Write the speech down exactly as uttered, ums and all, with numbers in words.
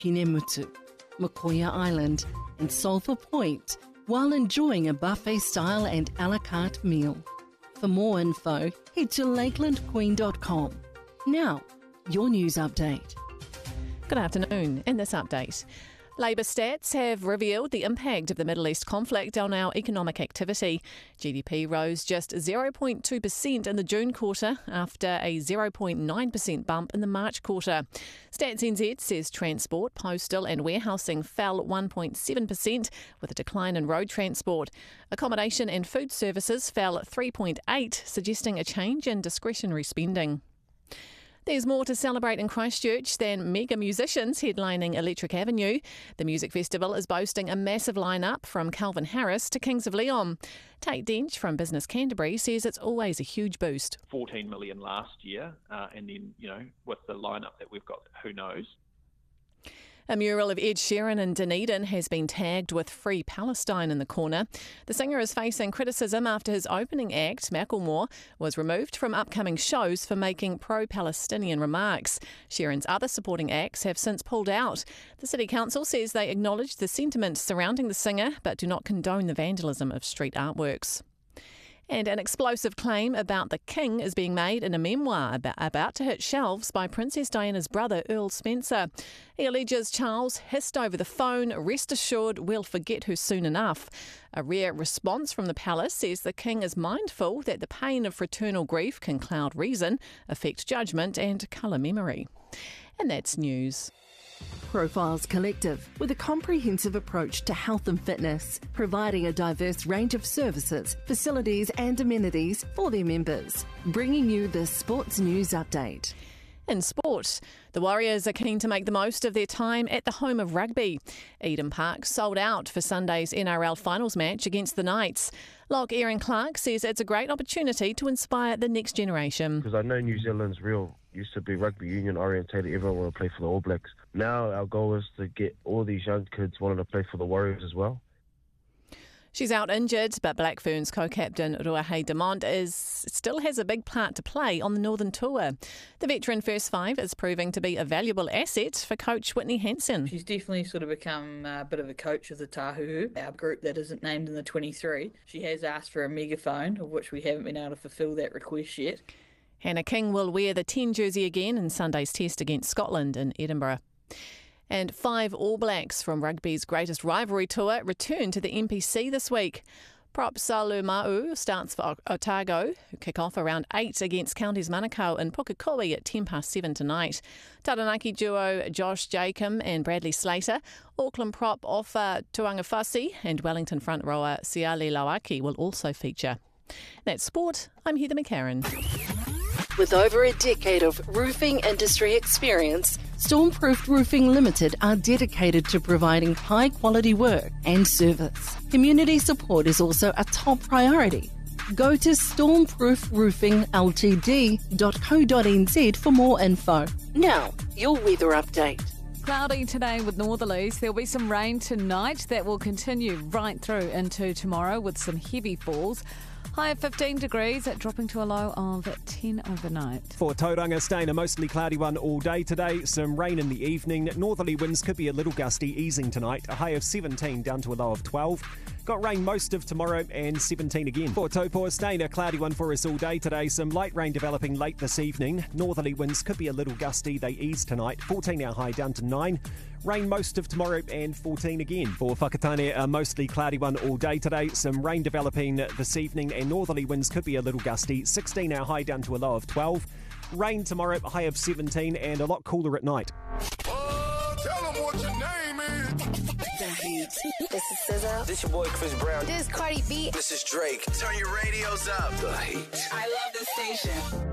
Hinemutu, Makoya Island and Sulphur Point while enjoying a buffet-style and a la carte meal. For more info, head to lakeland queen dot com. Now, your news update. Good afternoon. In this update, Labour stats have revealed the impact of the Middle East conflict on our economic activity. G D P rose just zero point two percent in the June quarter after a zero point nine percent bump in the March quarter. Stats N Z says transport, postal and warehousing fell one point seven percent with a decline in road transport. Accommodation and food services fell three point eight percent, suggesting a change in discretionary spending. There's more to celebrate in Christchurch than mega musicians headlining Electric Avenue. The music festival is boasting a massive lineup from Calvin Harris to Kings of Leon. Tate Dench from Business Canterbury says it's always a huge boost. fourteen million last year, uh, and then, you know, with the lineup that we've got, who knows? A mural of Ed Sheeran in Dunedin has been tagged with Free Palestine in the corner. The singer is facing criticism after his opening act, Macklemore, was removed from upcoming shows for making pro-Palestinian remarks. Sheeran's other supporting acts have since pulled out. The City Council says they acknowledge the sentiment surrounding the singer but do not condone the vandalism of street artworks. And an explosive claim about the King is being made in a memoir about, about to hit shelves by Princess Diana's brother, Earl Spencer. He alleges Charles hissed over the phone, "Rest assured we'll forget her soon enough." A rare response from the palace says the King is mindful that the pain of fraternal grief can cloud reason, affect judgment and colour memory. And that's news. Profiles Collective, with a comprehensive approach to health and fitness, providing a diverse range of services, facilities and amenities for their members. Bringing you the Sports News Update. In sport, the Warriors are keen to make the most of their time at the home of rugby. Eden Park sold out for Sunday's N R L finals match against the Knights. Lock Aaron Clark says it's a great opportunity to inspire the next generation. Because I know New Zealand's real used to be rugby union orientated. Everyone wanted to play for the All Blacks. Now our goal is to get all these young kids wanting to play for the Warriors as well. She's out injured, but Black Ferns co-captain Ruahei Demont is still has a big part to play on the Northern Tour. The veteran first five is proving to be a valuable asset for coach Whitney Hansen. She's definitely sort of become a bit of a coach of the Tahuhu, our group that isn't named in the twenty-three. She has asked for a megaphone, of which we haven't been able to fulfil that request yet. Hannah King will wear the ten jersey again in Sunday's test against Scotland in Edinburgh. And five All Blacks from rugby's greatest rivalry tour return to the N P C this week. Prop Salumau starts for Otago, who kick off around eight against Counties Manukau and Pukekohe at ten past seven tonight. Taranaki duo Josh Jacob and Bradley Slater, Auckland prop Ofa Tuangafasi and Wellington front rower Siale Lauaki will also feature. That's sport. I'm Heather McCarran. With over a decade of roofing industry experience, Stormproof Roofing Limited are dedicated to providing high-quality work and service. Community support is also a top priority. Go to stormproof roofing l t d dot co dot n z for more info. Now, your weather update. Cloudy today with northerlies. There'll be some rain tonight that will continue right through into tomorrow with some heavy falls. High of fifteen degrees, dropping to a low of ten overnight. For Tauranga, staying a mostly cloudy one all day today. Some rain in the evening. Northerly winds could be a little gusty, easing tonight. A high of seventeen down to a low of twelve. Got rain most of tomorrow and seventeen again. For Taupo, staying a cloudy one for us all day today. Some light rain developing late this evening. Northerly winds could be a little gusty. They ease tonight. fourteen our high down to nine. Rain most of tomorrow and fourteen again. For Whakatane, a mostly cloudy one all day today. Some rain developing this evening and northerly winds could be a little gusty. sixteen our high down to a low of twelve. Rain tomorrow, a high of seventeen and a lot cooler at night. Oh, tell them what your name is. The Heat. This is S Z A. This your boy Chris Brown. This is Cardi B. This is Drake. Turn your radios up. The Heat. I love this station.